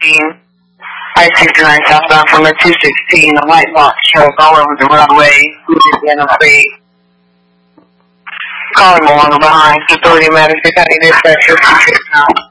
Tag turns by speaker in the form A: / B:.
A: 216. I-69 southbound from the 216. The light box shows all over the roadway. Moving in a free. Calling along behind. Authority Madison County Dispatcher.